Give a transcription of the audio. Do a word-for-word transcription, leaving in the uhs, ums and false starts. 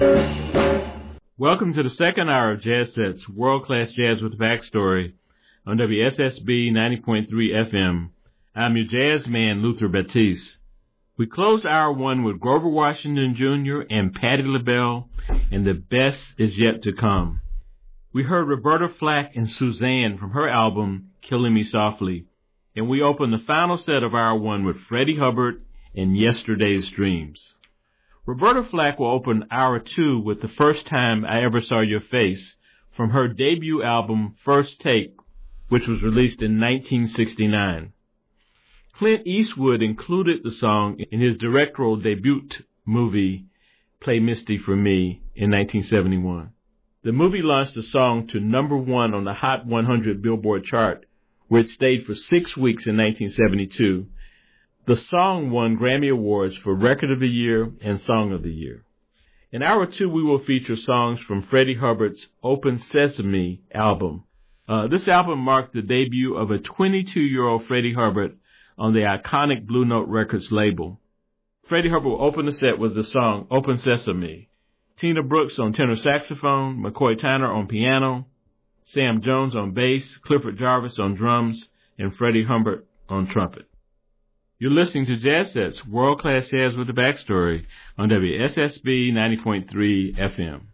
Welcome to the second hour of Jazz Sets, world-class jazz with backstory on W S S B ninety point three F M. I'm your jazz man, Luther Batiste. We closed hour one with Grover Washington Junior and Patti LaBelle, and the best is yet to come. We heard Roberta Flack and Suzanne from her album, Killing Me Softly, and we opened the final set of hour one with Freddie Hubbard and Yesterday's Dreams. Roberta Flack will open hour two with The First Time I Ever Saw Your Face from her debut album, First Take, which was released in nineteen sixty-nine. Clint Eastwood included the song in his directorial debut movie, Play Misty for Me, in nineteen seventy-one. The movie launched the song to number one on the Hot one hundred Billboard chart, where it stayed for six weeks in nineteen seventy-two. The song won Grammy Awards for Record of the Year and Song of the Year. In hour two, we will feature songs from Freddie Hubbard's Open Sesame album. Uh, this album marked the debut of a twenty-two-year-old Freddie Hubbard on the iconic Blue Note Records label. Freddie Hubbard will open the set with the song Open Sesame. Tina Brooks on tenor saxophone, McCoy Tyner on piano, Sam Jones on bass, Clifford Jarvis on drums, and Freddie Hubbard on trumpet. You're listening to Jazz Sets, world-class jazz with a backstory on W S S B ninety point three F M.